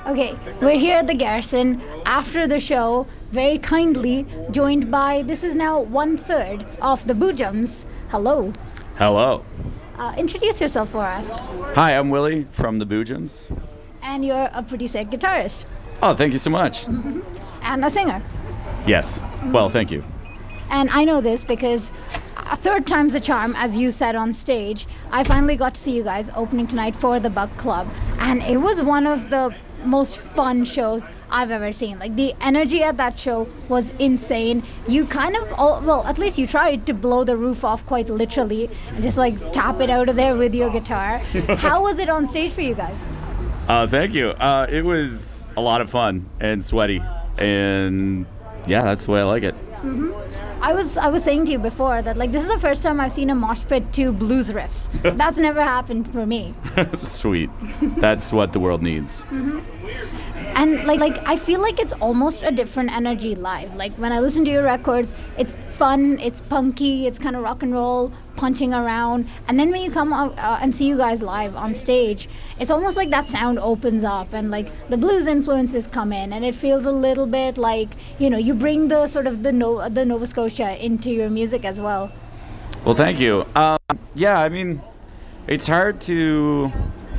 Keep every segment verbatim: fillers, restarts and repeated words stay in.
Okay, we're here at the Garrison after the show, very kindly joined by, this is now one third of the Boojums. Hello. Hello. Uh, introduce yourself for us. Hi, I'm Willie from the Boojums. And you're a pretty sick guitarist. Oh, thank you so much. And a singer. Yes. Well, thank you. And I know this because a third time's a charm, as you said on stage. I finally got to see you guys opening tonight for the Bug Club. And it was one of the most fun shows I've ever seen. Like, the energy at that show was insane. You kind of, all, well, at least you tried to blow the roof off quite literally and just like tap it out of there with your guitar. How was it on stage for you guys? Uh, thank you. Uh, it was a lot of fun and sweaty. And yeah, that's the way I like it. Mm-hmm. I was I was saying to you before that, like, this is the first time I've seen a mosh pit to blues riffs. That's never happened for me. Sweet. That's what the world needs. Mm-hmm. And like, like I feel like it's almost a different energy live. Like, when I listen to your records, it's fun, it's punky, it's kind of rock and roll, punching around. And then when you come out uh, and see you guys live on stage, it's almost like that sound opens up and like the blues influences come in, and it feels a little bit like, you know, you bring the sort of the no- the Nova Scotia into your music as well. Well, thank you. Um, yeah, I mean, it's hard to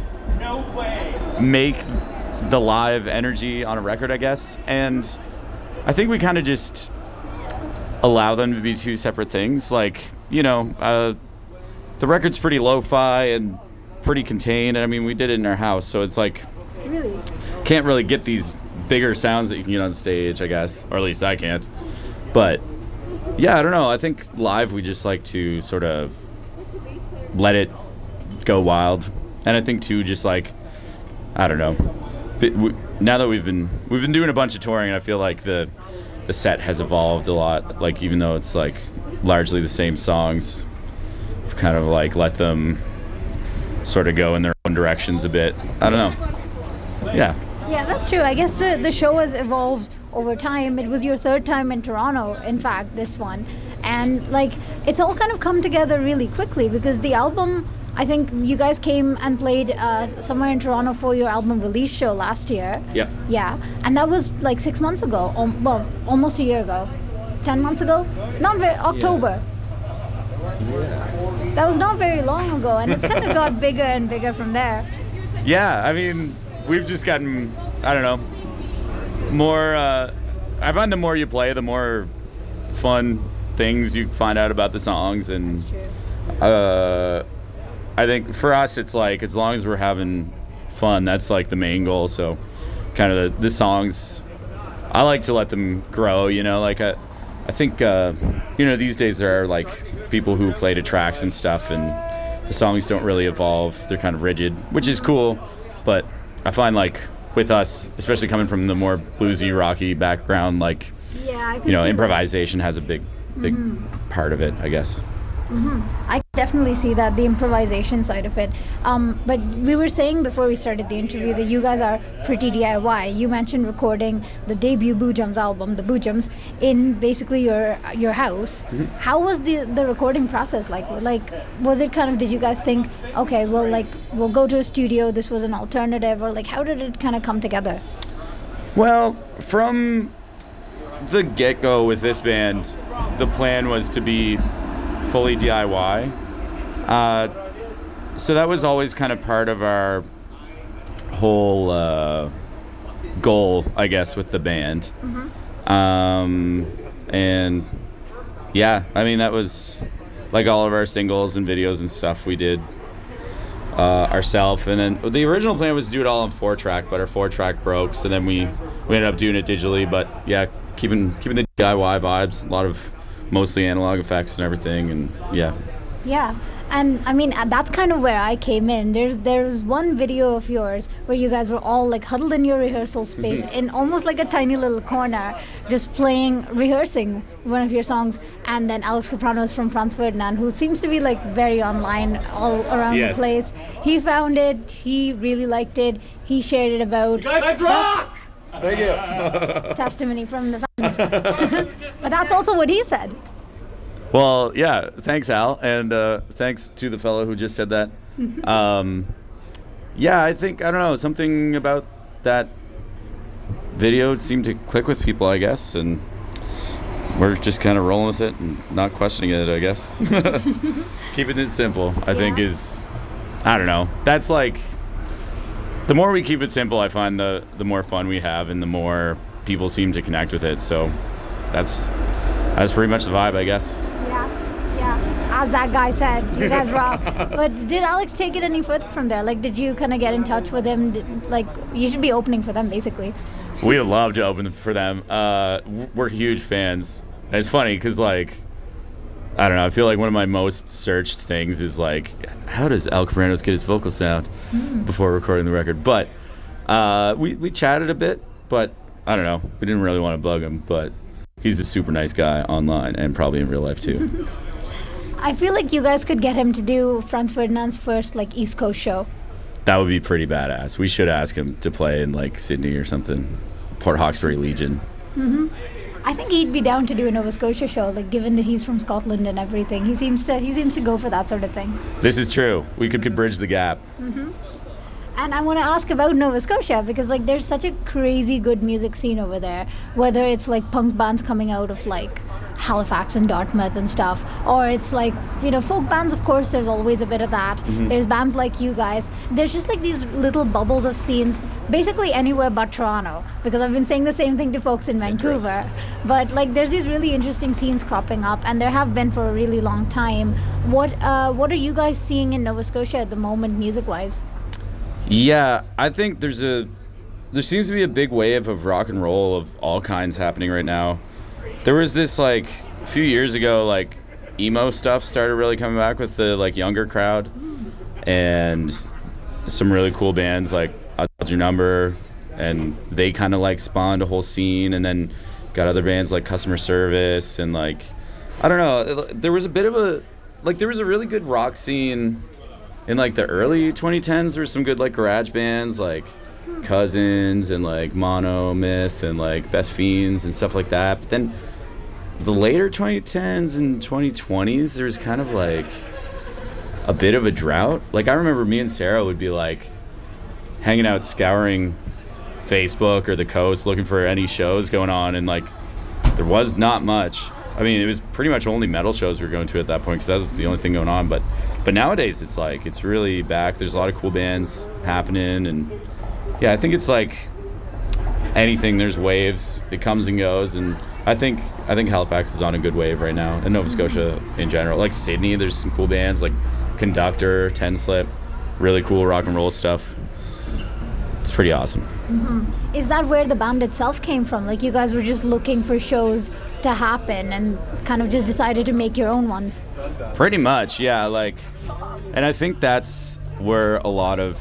make the live energy on a record, I guess. And I think we kind of just allow them to be two separate things. Like, you know, uh, the record's pretty lo-fi and pretty contained. I mean, we did it in our house, so it's like, really, can't really get these bigger sounds that you can get on stage, I guess, or at least I can't. But yeah, I don't know. I think live we just like to sort of let it go wild, and I think too, just like, I don't know. Now that we've been we've been doing a bunch of touring, and I feel like the the set has evolved a lot. Like, even though it's like largely the same songs, we've kind of like let them sort of go in their own directions a bit. I don't know. Yeah. Yeah, that's true. I guess the, the show has evolved over time. It was your third time in Toronto, in fact, this one. And like, it's all kind of come together really quickly because the album, I think you guys came and played uh, somewhere in Toronto for your album release show last year. Yep. Yeah. And that was like six months ago. Um, well, almost a year ago. Ten months ago? Not very, October. Yeah. That was not very long ago, and it's kind of got bigger and bigger from there. Yeah, I mean, we've just gotten, I don't know, more, uh, I find the more you play, the more fun things you find out about the songs. And That's true. Uh, I think for us, it's like, as long as we're having fun, that's like the main goal. So kind of the, the songs, I like to let them grow, you know, like I, I think, uh, you know, these days there are like people who play to tracks and stuff, and the songs don't really evolve. They're kind of rigid, which is cool. But I find like with us, especially coming from the more bluesy, rocky background, like, yeah, I can you know, see improvisation that has a big, big mm-hmm. part of it, I guess. Mm-hmm. I definitely see that, the improvisation side of it. Um, but we were saying before we started the interview that you guys are pretty D I Y. You mentioned recording the debut Boojums album, the Boojums, in basically your your house. Mm-hmm. How was the the recording process like? Like, was it kind of, did you guys think, okay, well, like, we'll go to a studio, this was an alternative, or like, how did it kind of come together? Well, from the get-go with this band, the plan was to be fully D I Y. Uh, so that was always kind of part of our whole uh, goal, I guess, with the band. Mm-hmm. Um, and yeah, I mean, that was like all of our singles and videos and stuff we did uh, ourselves. And then the original plan was to do it all on four track, but our four track broke. So then we, we ended up doing it digitally, but yeah, keeping, keeping the D I Y vibes, a lot of mostly analog effects and everything, and yeah. Yeah, and I mean, that's kind of where I came in. There's there's one video of yours where you guys were all like huddled in your rehearsal space in almost like a tiny little corner, just playing, rehearsing one of your songs. And then Alex Kapranos from Franz Ferdinand, who seems to be like very online all around yes. the place, he found it, he really liked it, he shared it about. You guys rock! Thank you. Testimony from the fans. But that's also what he said. Well, yeah, thanks, Al, and uh, thanks to the fellow who just said that. um, yeah, I think, I don't know, something about that video seemed to click with people, I guess, and we're just kind of rolling with it and not questioning it, I guess. Keeping it simple, I yeah. think, is, I don't know. That's like, the more we keep it simple, I find the, the more fun we have and the more people seem to connect with it. So that's that's pretty much the vibe, I guess. Yeah, yeah. As that guy said, you guys rock. But did Alex take it any further from there? Like, did you kind of get in touch with him? Did, like, you should be opening for them, basically. We would love to open for them. Uh, we're huge fans. It's funny because, like, I don't know, I feel like one of my most searched things is, like, how does Al Cabranos get his vocal sound mm. before recording the record? But uh, we, we chatted a bit, but I don't know. We didn't really want to bug him, but he's a super nice guy online and probably in real life, too. I feel like you guys could get him to do Franz Ferdinand's first, like, East Coast show. That would be pretty badass. We should ask him to play in, like, Sydney or something. Port Hawkesbury Legion. Mm-hmm. I think he'd be down to do a Nova Scotia show, like, given that he's from Scotland and everything. He seems to he seems to go for that sort of thing. This is true. We could, could bridge the gap. Mm-hmm. And I want to ask about Nova Scotia because, like, there's such a crazy good music scene over there. Whether it's, like, punk bands coming out of, like, Halifax and Dartmouth and stuff, or it's, like, you know, folk bands, of course, there's always a bit of that. Mm-hmm. There's bands like you guys. There's just, like, these little bubbles of scenes, basically anywhere but Toronto, because I've been saying the same thing to folks in Vancouver. But, like, there's these really interesting scenes cropping up, and there have been for a really long time. What, uh, what are you guys seeing in Nova Scotia at the moment, music-wise? Yeah, I think there's a there seems to be a big wave of rock and roll of all kinds happening right now. There was this, like, a few years ago, like, emo stuff started really coming back with the, like, younger crowd, and some really cool bands like I'll Hold Your Number, and they kind of, like, spawned a whole scene, and then got other bands like Customer Service, and, like, I don't know, there was a bit of a like there was a really good rock scene. In, like, the early twenty tens, there were some good, like, garage bands, like Cousins and, like, Mono, Myth, and, like, Best Fiends and stuff like that. But then the later twenty tens and twenty twenties, there's kind of, like, a bit of a drought. Like, I remember me and Sarah would be, like, hanging out scouring Facebook or the coast looking for any shows going on, and, like, there was not much. I mean, it was pretty much only metal shows we were going to at that point because that was the only thing going on. But but nowadays, it's like, it's really back. There's a lot of cool bands happening. And, yeah, I think it's like anything. There's waves. It comes and goes. And I think I think Halifax is on a good wave right now. And Nova Scotia in general. Like Sydney, there's some cool bands like Conductor, Ten Slip. Really cool rock and roll stuff. It's pretty awesome. Mm-hmm. Is that where the band itself came from? Like, you guys were just looking for shows to happen and kind of just decided to make your own ones? Pretty much, yeah. Like, and I think that's where a lot of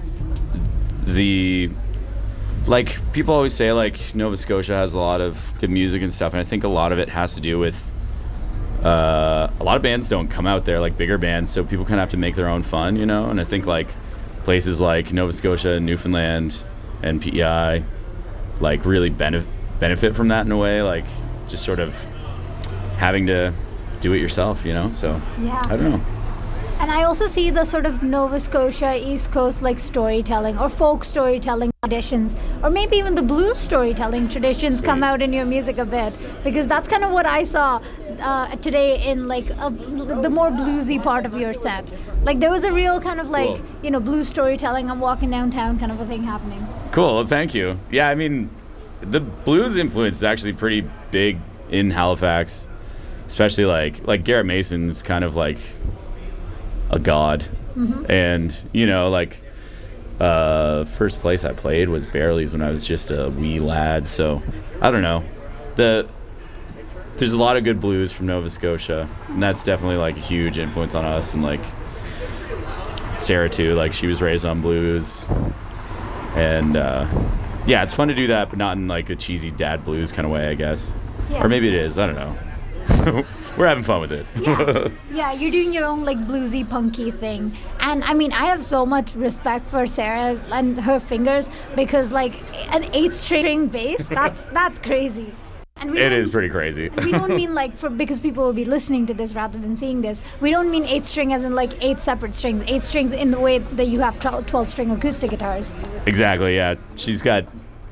the, like, people always say, like, Nova Scotia has a lot of good music and stuff, and I think a lot of it has to do with uh, a lot of bands don't come out there, like bigger bands, so people kind of have to make their own fun, you know? And I think, like, places like Nova Scotia and Newfoundland and P E I, like, really benef- benefit from that in a way, like, just sort of having to do it yourself, you know? So, yeah. I don't know. And I also see the sort of Nova Scotia, East Coast, like, storytelling or folk storytelling traditions, or maybe even the blues storytelling traditions Sweet. Come out in your music a bit, because that's kind of what I saw uh, today in, like, a, the more bluesy part of your set. Like, there was a real kind of, like, cool. you know, blues storytelling, I'm walking downtown kind of a thing happening. Cool, well, thank you. Yeah, I mean, the blues influence is actually pretty big in Halifax, especially, like, like Garrett Mason's kind of, like, a god. Mm-hmm. And, you know, like, uh, first place I played was Barely's when I was just a wee lad, so I don't know. The there's a lot of good blues from Nova Scotia, and that's definitely, like, a huge influence on us. And, like, Sarah too, like, she was raised on blues, and uh, yeah, it's fun to do that, but not in, like, a cheesy dad blues kind of way, I guess. Yeah. Or maybe it is, I don't know. We're having fun with it. Yeah. yeah, you're doing your own, like, bluesy, punky thing. And, I mean, I have so much respect for Sarah and her fingers, because, like, an eight-string bass, that's that's crazy. And we it is pretty crazy. We don't mean, like, for because people will be listening to this rather than seeing this, we don't mean eight-string as in, like, eight separate strings. Eight strings in the way that you have twelve-string acoustic guitars. Exactly, yeah. She's got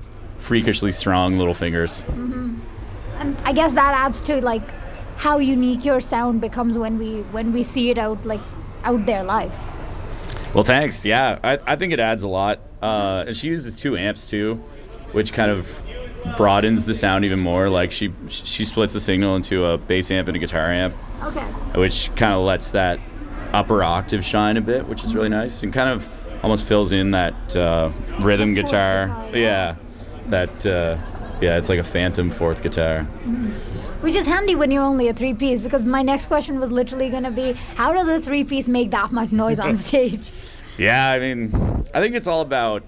freakishly strong little fingers. Mm-hmm. And I guess that adds to like how unique your sound becomes when we when we see it out like out there live. Well, thanks. Yeah, I, I think it adds a lot. Uh, and she uses two amps too, which kind of broadens the sound even more. Like she she splits the signal into a bass amp and a guitar amp. Okay. Which kind of lets that upper octave shine a bit, which is really nice, and kind of almost fills in that uh, rhythm guitar. guitar. Yeah. That uh, yeah, it's like a phantom fourth guitar. Mm-hmm. Which is handy when you're only a three-piece, because my next question was literally going to be, how does a three-piece make that much noise on stage? Yeah, I mean, I think it's all about,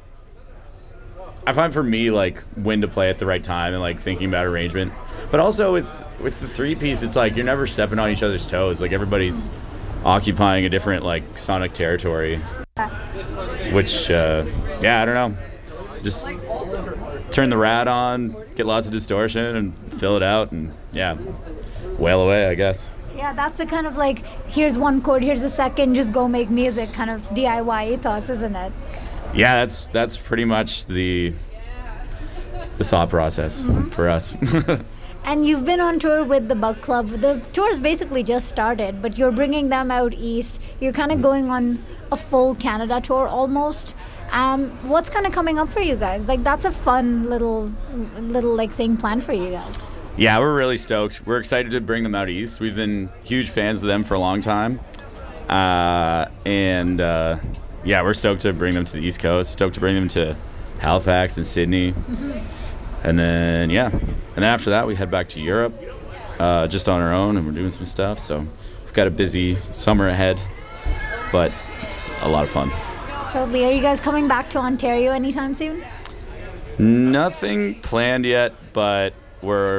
I find for me, like, when to play at the right time and, like, thinking about arrangement. But also with, with the three-piece, it's like you're never stepping on each other's toes. Like, everybody's occupying a different, like, sonic territory. Which, uh, yeah, I don't know. Just turn the rat on, get lots of distortion, and fill it out, and yeah, wail away, I guess. Yeah, that's a kind of like, here's one chord, here's a second, just go make music kind of D I Y ethos, isn't it? Yeah, that's that's pretty much the the thought process mm-hmm. for us. And you've been on tour with the Bug Club. The tour's basically just started, but you're bringing them out east. You're kind of going on a full Canada tour almost. Um, what's kind of coming up for you guys? Like, that's a fun little, little like thing planned for you guys. Yeah, we're really stoked. We're excited to bring them out east. We've been huge fans of them for a long time, uh, and uh, yeah, we're stoked to bring them to the East Coast. Stoked to bring them to Halifax and Sydney, mm-hmm. and then yeah, and then after that we head back to Europe, uh, just on our own, and we're doing some stuff. So we've got a busy summer ahead, but it's a lot of fun. Totally. Are you guys coming back to Ontario anytime soon? Nothing planned yet, but we're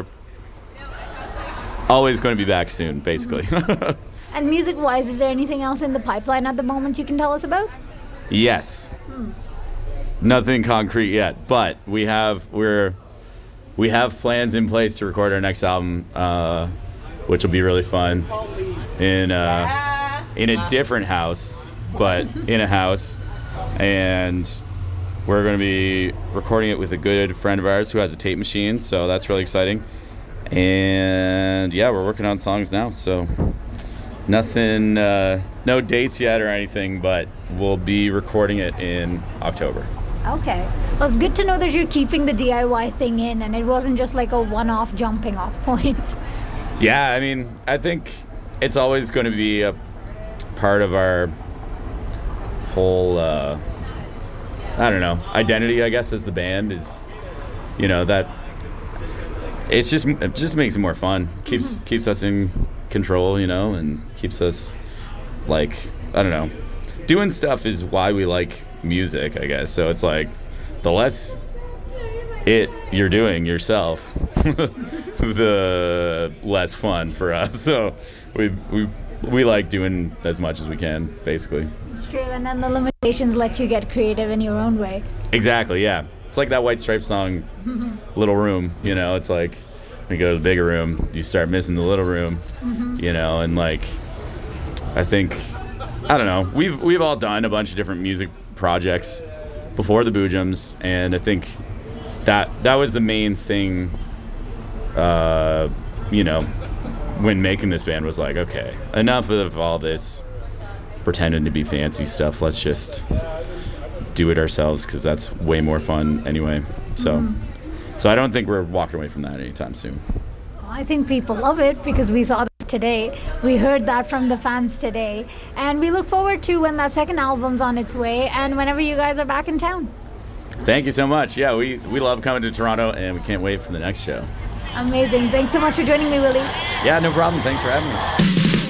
always going to be back soon, basically. Mm-hmm. And music-wise, is there anything else in the pipeline at the moment you can tell us about? Yes. Hmm. Nothing concrete yet, but we have we're we have plans in place to record our next album, uh, which will be really fun in uh, in a different house, but in a house. And we're going to be recording it with a good friend of ours who has a tape machine, so that's really exciting. And yeah, we're working on songs now, so nothing, uh, no dates yet or anything, but we'll be recording it in October. Okay. Well, it's good to know that you're keeping the D I Y thing in, and it wasn't just like a one-off jumping off point. Yeah, I mean, I think it's always going to be a part of our whole uh, I don't know identity, I guess, as the band is, you know, that it's just it just makes it more fun, keeps mm-hmm. keeps us in control, you know, and keeps us like, I don't know, doing stuff is why we like music, I guess. So it's like the less it you're doing yourself, the less fun for us. So we we we like doing as much as we can, basically. It's true, and then the limitations let you get creative in your own way. Exactly, yeah. It's like that White Stripes song, Little Room, you know, it's like when you go to the bigger room, you start missing the little room, mm-hmm. you know, and like, I think, I don't know, we've we've all done a bunch of different music projects before the Boojums, and I think that that was the main thing, uh, you know, when making this band, was like, okay, enough of all this pretending to be fancy stuff. Let's just do it ourselves, because that's way more fun anyway. So, mm-hmm. so I don't think we're walking away from that anytime soon. Well, I think people love it, because we saw that today. We heard that from the fans today, and we look forward to when that second album's on its way, and whenever you guys are back in town. Thank you so much. Yeah, we we love coming to Toronto, and we can't wait for the next show. Amazing. Thanks so much for joining me, Willie. Yeah, no problem. Thanks for having me.